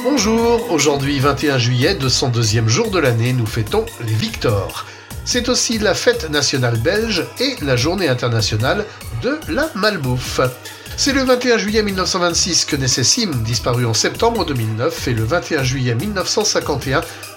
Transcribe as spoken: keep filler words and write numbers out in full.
Bonjour, aujourd'hui vingt et un juillet, deux cent deuxième jour de l'année, nous fêtons les Victoires. C'est aussi la fête nationale belge et la journée internationale de la malbouffe. C'est le vingt et un juillet mille neuf cent vingt-six que naissait Sim, disparu en septembre deux mille neuf, et le vingt et un juillet mille neuf cent cinquante et un